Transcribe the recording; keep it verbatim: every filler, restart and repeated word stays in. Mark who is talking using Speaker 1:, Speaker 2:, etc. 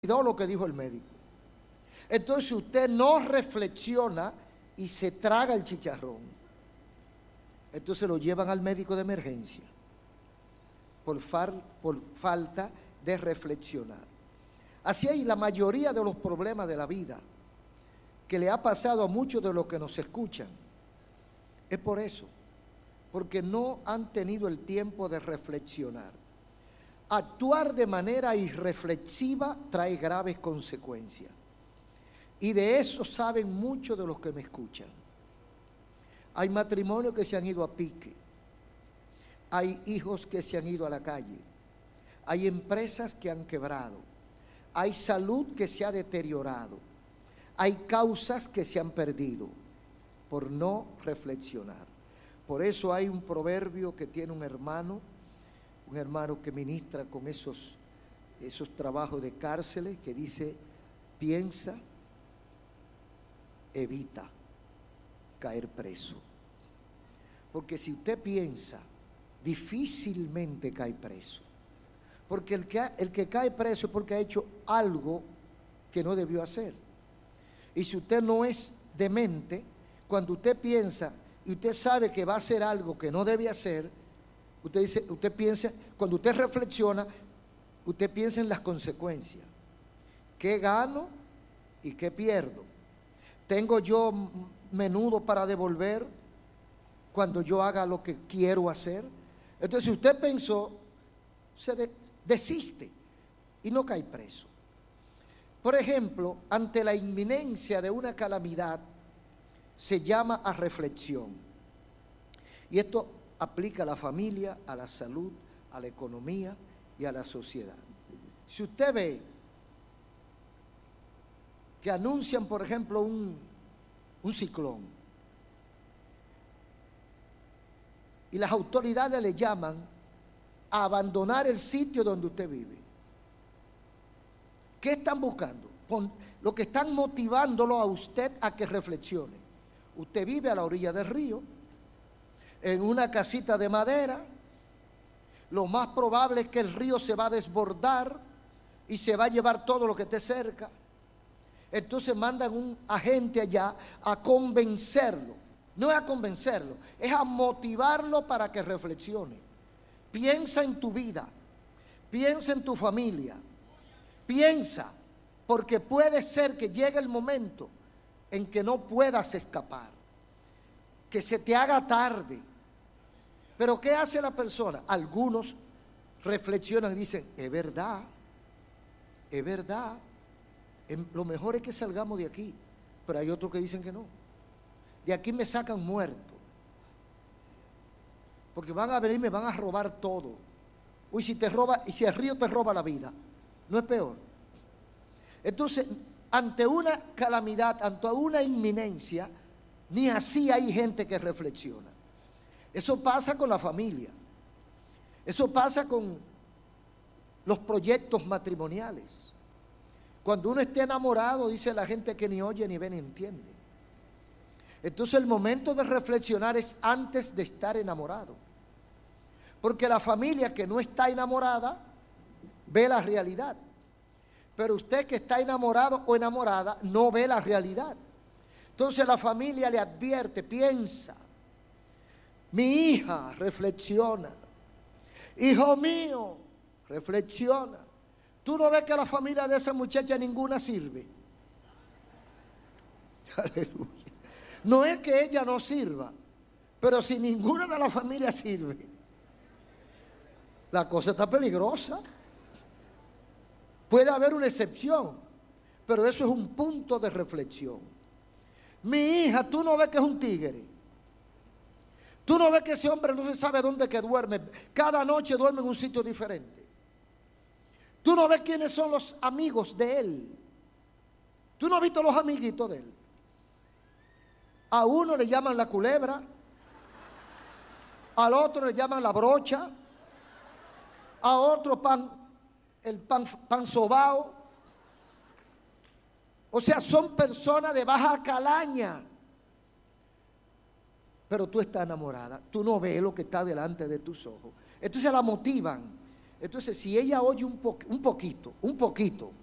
Speaker 1: olvidó lo que dijo el médico. Entonces usted no reflexiona y se traga el chicharrón. Entonces lo llevan al médico de emergencia por, far, por falta de reflexionar. Así hay la mayoría de los problemas de la vida que le ha pasado a muchos de los que nos escuchan. Es por eso, porque no han tenido el tiempo de reflexionar. Actuar de manera irreflexiva trae graves consecuencias. Y de eso saben muchos de los que me escuchan. Hay matrimonios que se han ido a pique. Hay hijos que se han ido a la calle. Hay empresas que han quebrado. Hay salud que se ha deteriorado. Hay causas que se han perdido por no reflexionar. Por eso hay un proverbio que tiene un hermano, un hermano que ministra con esos, esos trabajos de cárceles, que dice: piensa, evita caer preso. Porque si usted piensa, difícilmente cae preso. Porque el que, el que cae preso es porque ha hecho algo que no debió hacer. Y si usted no es demente, cuando usted piensa y usted sabe que va a hacer algo que no debe hacer, usted dice, usted piensa, cuando usted reflexiona, usted piensa en las consecuencias. ¿Qué gano y qué pierdo? ¿Tengo yo menudo para devolver cuando yo haga lo que quiero hacer? Entonces, si usted pensó, se de, desiste y no cae preso. Por ejemplo, ante la inminencia de una calamidad, se llama a reflexión. Y esto aplica a la familia, a la salud, a la economía y a la sociedad. Si usted ve que anuncian, por ejemplo, un, un ciclón, y las autoridades le llaman a abandonar el sitio donde usted vive, ¿qué están buscando? Lo que están motivándolo a usted a que reflexione. Usted vive a la orilla del río, en una casita de madera. Lo más probable es que el río se va a desbordar y se va a llevar todo lo que esté cerca. Entonces mandan un agente allá a convencerlo. No es a convencerlo, es a motivarlo para que reflexione. Piensa en tu vida, piensa en tu familia, piensa, porque puede ser que llegue el momento en que no puedas escapar, que se te haga tarde. Pero ¿qué hace la persona? Algunos reflexionan y dicen: es verdad, es verdad, lo mejor es que salgamos de aquí. Pero hay otros que dicen que no, de aquí me sacan muerto, porque van a venir y me van a robar todo. Uy, si te roba, y si el río te roba la vida, ¿no es peor? Entonces, ante una calamidad, ante una inminencia, ni así hay gente que reflexiona. Eso pasa con la familia. Eso pasa con los proyectos matrimoniales. Cuando uno esté enamorado, dice la gente que ni oye, ni ve, ni entiende. Entonces el momento de reflexionar es antes de estar enamorado. Porque la familia que no está enamorada ve la realidad. Pero usted que está enamorado o enamorada no ve la realidad. Entonces la familia le advierte, piensa. Mi hija, reflexiona. Hijo mío, reflexiona. ¿Tú no ves que la familia de esa muchacha ninguna sirve? Aleluya. No es que ella no sirva, pero si ninguna de la familia sirve, la cosa está peligrosa. Puede haber una excepción, pero eso es un punto de reflexión. Mi hija, ¿tú no ves que es un tigre? ¿Tú no ves que ese hombre no se sabe dónde que duerme? Cada noche duerme en un sitio diferente. ¿Tú no ves quiénes son los amigos de él? ¿Tú no has visto los amiguitos de él? A uno le llaman la culebra, al otro le llaman la brocha, a otro pan, el pan, pan sobao. O sea, son personas de baja calaña. Pero tú estás enamorada, tú no ves lo que está delante de tus ojos. Entonces la motivan. Entonces, si ella oye un, po un poquito, un poquito,